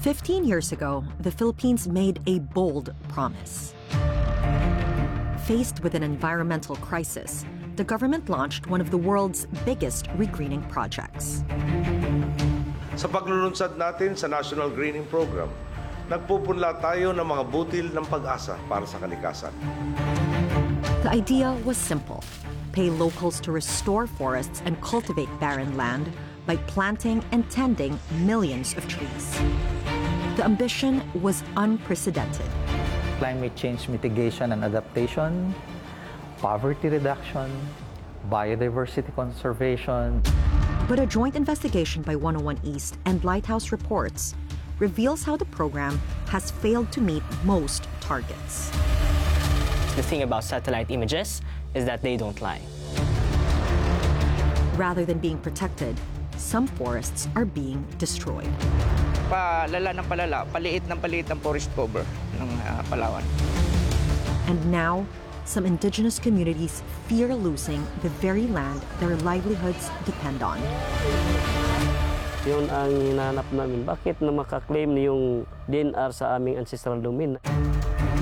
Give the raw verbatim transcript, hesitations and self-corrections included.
Fifteen years ago, the Philippines made a bold promise. Faced with an environmental crisis, the government launched one of the world's biggest regreening projects. Sa paglulunsad natin sa National Greening Program, nagpupunla tayo ng mga butil ng pag-asa para sa kalikasan. The idea was simple: pay locals to restore forests and cultivate barren land by planting and tending millions of trees. The ambition was unprecedented. Climate change mitigation and adaptation, poverty reduction, biodiversity conservation. But a joint investigation by one oh one East and Lighthouse Reports reveals how the program has failed to meet most targets. The thing about satellite images is that they don't lie. Rather than being protected, some forests are being destroyed. Palala ng palala, paliit ng paliit ng forest cover ng uh, Palawan. And now, some indigenous communities fear losing the very land their livelihoods depend on. Yun ang hinahanap namin. Bakit na makaklaim yung D N R sa aming ancestral domain?